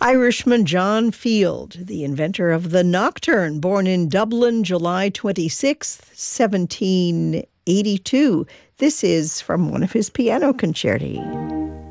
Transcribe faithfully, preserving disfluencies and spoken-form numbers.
Irishman John Field, the inventor of the nocturne, born in Dublin, July twenty-sixth, seventeen eighty-two. This is from one of his piano concerti.